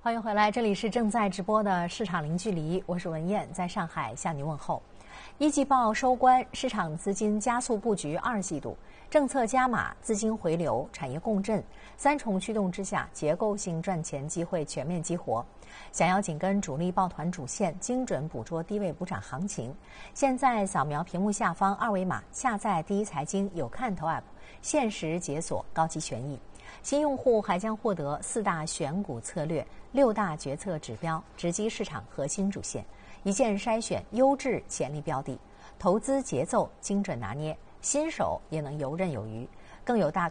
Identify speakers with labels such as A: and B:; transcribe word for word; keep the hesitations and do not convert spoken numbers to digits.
A: 欢迎回来，这里是正在直播的市场零距离，我是文燕，在上海向你问候。一季报收官，市场资金加速布局二季度，政策加码，资金回流，产业共振，三重驱动之下，结构性赚钱机会全面激活。想要紧跟主力抱团主线，精准捕捉低位补涨行情，现在扫描屏幕下方二维码，下载第一财经有看头 App， 限时解锁高级权益。新用户还将获得四大选股策略、六大决策指标，直击市场核心主线，一键筛选优质潜力标的，投资节奏精准拿捏，新手也能游刃有余，更有大